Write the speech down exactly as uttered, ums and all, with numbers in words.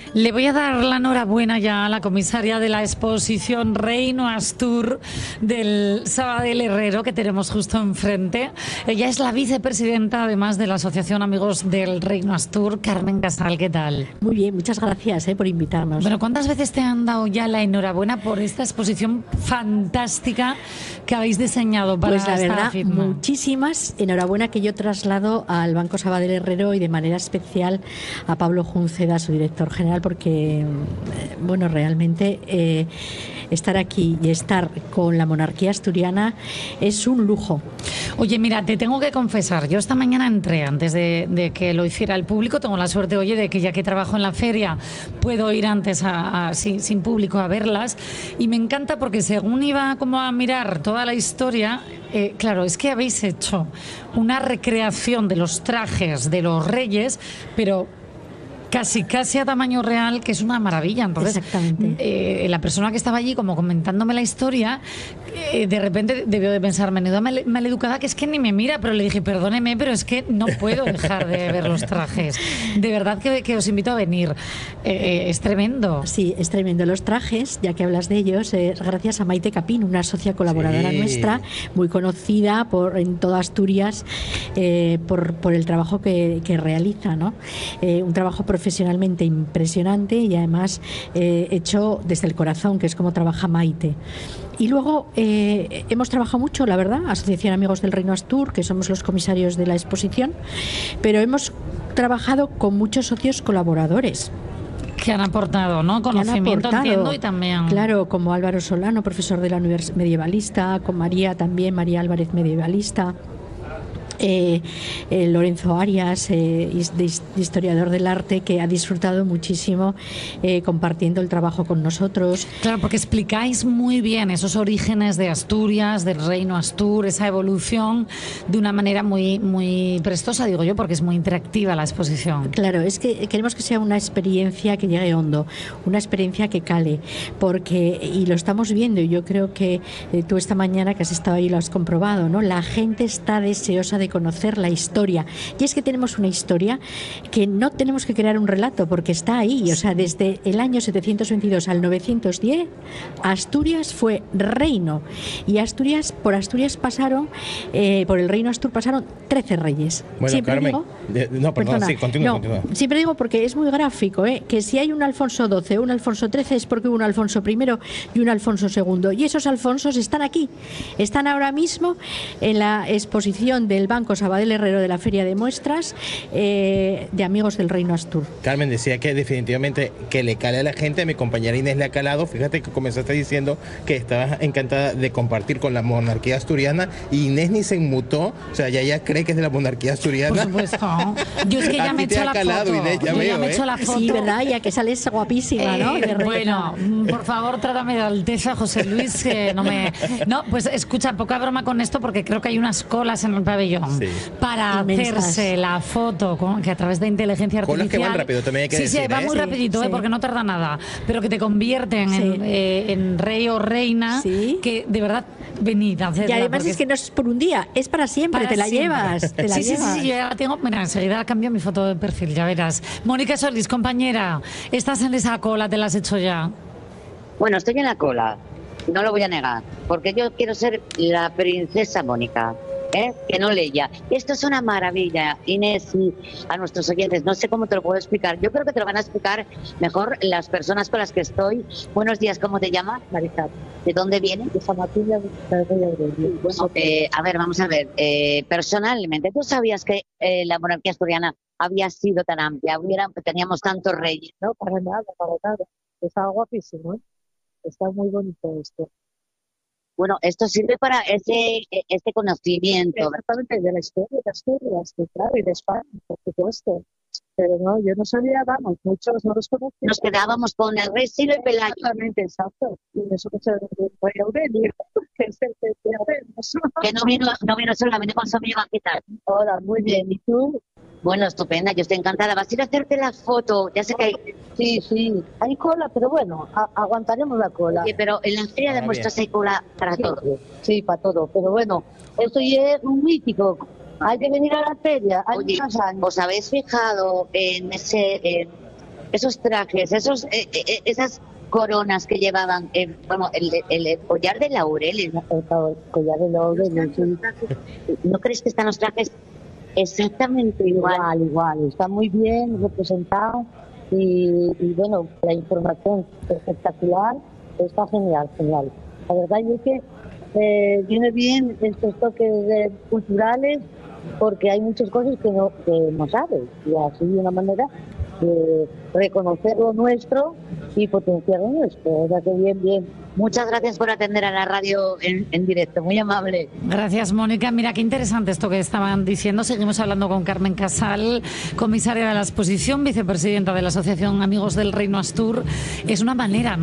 Le voy a dar la enhorabuena ya a la comisaria de la exposición Reino Astur del Sabadell Herrero, que tenemos justo enfrente. Ella es la vicepresidenta, además, de la Asociación Amigos del Reino Astur. Carmen Casal, ¿qué tal? Muy bien, muchas gracias eh, por invitarnos. Bueno, ¿cuántas veces te han dado ya la enhorabuena por esta exposición fantástica que habéis diseñado para Pues la esta verdad, firma? muchísimas. Enhorabuena, que yo traslado al Banco Sabadell Herrero y de manera especial a Pablo Junceda, su director general, porque, bueno, realmente eh, estar aquí y estar con la monarquía asturiana es un lujo. Oye, mira, te tengo que confesar, yo esta mañana entré antes de, de que lo hiciera el público. Tengo la suerte, oye, de que ya que trabajo en la feria puedo ir antes a, a, sin, sin público a verlas, y me encanta porque según iba como a mirar toda la historia, eh, claro, es que habéis hecho una recreación de los trajes de los reyes, pero casi casi a tamaño real, que es una maravilla. Entonces, exactamente. Eh, la persona que estaba allí como comentándome la historia, eh, de repente debió de pensar, menuda mal, maleducada, que es que ni me mira, pero le dije, perdóneme, pero es que no puedo dejar de ver los trajes. De verdad que, que os invito a venir. Eh, es tremendo. Sí, es tremendo. Los trajes, ya que hablas de ellos, eh, gracias a Maite Capín, una socia colaboradora sí. nuestra, muy conocida por en toda Asturias eh, por, por el trabajo que, que realiza, ¿no? Eh, un trabajo profesional profesionalmente impresionante y además eh, hecho desde el corazón, que es como trabaja Maite. Y luego eh, hemos trabajado mucho, la verdad, Asociación Amigos del Reino Astur, que somos los comisarios de la exposición, pero hemos trabajado con muchos socios colaboradores. Que han aportado, ¿no? Conocimiento, aportado, entiendo, y también... Claro, como Álvaro Solano, profesor de la Universidad Medievalista, con María también, María Álvarez, medievalista. Eh, eh, Lorenzo Arias, eh, historiador del arte, que ha disfrutado muchísimo eh, compartiendo el trabajo con nosotros. Claro, porque explicáis muy bien esos orígenes de Asturias, del Reino Astur, esa evolución, de una manera muy, muy prestosa, digo yo, porque es muy interactiva la exposición. Claro, es que queremos que sea una experiencia que llegue hondo, una experiencia que cale, porque, y lo estamos viendo, y yo creo que eh, tú esta mañana que has estado ahí lo has comprobado, ¿no? La gente está deseosa de conocer la historia, y es que tenemos una historia que no tenemos que crear un relato, porque está ahí. O sea, desde el año setecientos veintidós al novecientos diez Asturias fue reino, y Asturias, por Asturias pasaron eh, por el Reino Astur pasaron trece reyes. Bueno, siempre Carmen, digo, de, no, perdón, perdona, sí, continúa, no, continúa. Siempre digo, porque es muy gráfico, ¿eh? Que si hay un Alfonso doce o un Alfonso trece es porque hubo un Alfonso primero y un Alfonso segundo, y esos Alfonsos están aquí, están ahora mismo en la exposición del Banco Sabadell Herrero de la Feria de Muestras eh, de Amigos del Reino Astur. Carmen decía que definitivamente que le cale a la gente. A mi compañera Inés le ha calado. Fíjate que comenzaste diciendo que estabas encantada de compartir con la monarquía asturiana, y Inés ni se inmutó. O sea, ya ella cree que es de la monarquía asturiana. Por supuesto. Yo es que ya me he hecho la calado, foto. Inés, ya Yo veo, ya me he ¿eh? hecho la foto. Sí, ¿verdad? Ya que sales guapísima, ¿no? Eh, bueno, por favor, trátame de Alteza, José Luis, que no me... No, pues escucha, poca broma con esto, porque creo que hay unas colas en el pabellón. Sí. Para inmensas. Hacerse la foto con, que a través de inteligencia artificial. Colas que van rápido, también hay que sí, decir. Sí, va ¿eh? muy sí, rapidito, sí. ¿eh? Porque no tarda nada. Pero que te convierten sí. en, eh, en rey o reina, sí. que de verdad, venid a hacerla. Y además es que no es por un día, es para siempre, para te la siempre. llevas. Te la sí, llevas. sí, sí, sí, yo ya la tengo. Mira, enseguida cambio mi foto de perfil, ya verás. Mónica Solís, compañera, estás en esa cola, ¿te la has hecho ya? Bueno, estoy en la cola, no lo voy a negar, porque yo quiero ser la princesa Mónica. ¿Eh? Que no leía. Esto es una maravilla, Inés, y a nuestros oyentes, no sé cómo te lo puedo explicar. Yo creo que te lo van a explicar mejor las personas con las que estoy. Buenos días, ¿cómo te llamas? Marisa. ¿De dónde vienes? De San Martín de bueno, eh, A ver, vamos a ver. Eh, personalmente, ¿tú sabías que eh, la monarquía asturiana había sido tan amplia? Hubiera, teníamos tantos reyes. No, para nada, para nada. Está guapísimo, ¿eh? Está muy bonito esto. Bueno, esto sirve para ese este conocimiento. Exactamente, de la historia de Asturias, claro, y de España, por supuesto. Pero no, yo no sabía, vamos, muchos no los conocían. Nos quedábamos con el rey Silo y Pelayo. Exactamente, exacto. Y eso que se fue Aurelio, que es el que vemos. Que no vino, no vino solamente con su amiga, ¿qué tal? Hola, muy bien. ¿Y tú? Bueno, estupenda, yo estoy encantada. ¿Vas a ir a hacerte la foto? Ya sé que hay... Sí, sí, hay cola, pero bueno, a aguantaremos la cola. Sí, pero en la feria de muestras hay cola para sí, todo. Sí, para todo, pero bueno, esto ya es un mítico. Hay que venir a la feria. Hay Oye, ¿os habéis fijado en ese... En esos trajes, esos, eh, eh, esas coronas que llevaban, eh, bueno, el, el, el collar de laurel, el, el collar de laurel, sí. ¿No crees que están los trajes exactamente igual? Igual, igual, está muy bien representado y, y bueno, la información espectacular, está genial, genial. La verdad es que eh, viene bien estos toques eh, culturales porque hay muchas cosas que no, que no sabes y así de una manera de reconocer lo nuestro y potenciar lo nuestro. O sea que bien, bien. Muchas gracias por atender a la radio en, en directo, muy amable. Gracias, Mónica. Mira, qué interesante esto que estaban diciendo. Seguimos hablando con Carmen Casal, comisaria de la exposición, vicepresidenta de la Asociación Amigos del Reino Astur. Es una manera, ¿no?,